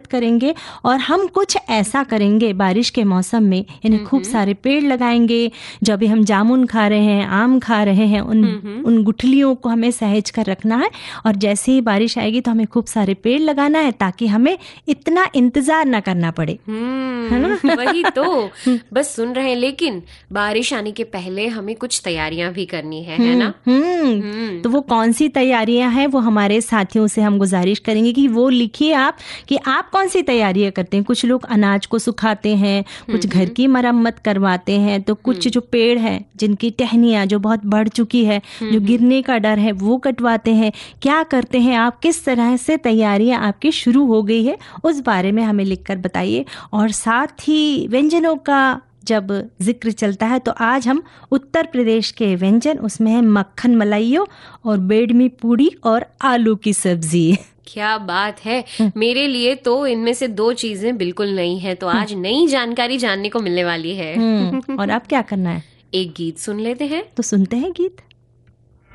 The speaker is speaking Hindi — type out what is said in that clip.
मदद करेंगे और हम कुछ ऐसा करेंगे बारिश के मौसम में, यानी खूब सारे पेड़ लगाएंगे। जो अभी हम जामुन खा रहे हैं, आम खा रहे हैं, उन गुठलियों को हमें सहेज कर रखना है और जैसे ही बारिश आएगी तो हमें खूब सारे पेड़ लगाना है ताकि हमें इतना इंतजार ना करना पड़े, है ना? वही तो बस सुन रहे हैं, लेकिन बारिश आने के पहले हमें कुछ तैयारियां भी करनी है ना? तो वो कौन सी तैयारियां हैं वो हमारे साथियों से हम गुजारिश करेंगे कि वो लिखिए आप कि आप कौन सी तैयारियां करते हैं। कुछ लोग अनाज को सुखाते हैं, कुछ घर की मरम्मत करवाते हैं, तो कुछ जो पेड़ है जिनकी टहनियां जो बहुत बढ़ चुकी है, जो गिरने का डर है, वो कटवाते हैं। क्या करते हैं आप, किस तरह से तैयारियां आपकी शुरू हो गई है, उस बारे में हमें लिखकर बताइए। और साथ ही व्यंजनों का जब जिक्र चलता है तो आज हम उत्तर प्रदेश के व्यंजन, उसमें है मक्खन मलाइयो और बेडमी पूड़ी और आलू की सब्जी। क्या बात है, मेरे लिए तो इनमें से 2 चीजें बिल्कुल नई हैं, तो आज नई जानकारी जानने को मिलने वाली है। और अब क्या करना है? एक गीत सुन लेते हैं। तो सुनते हैं गीत।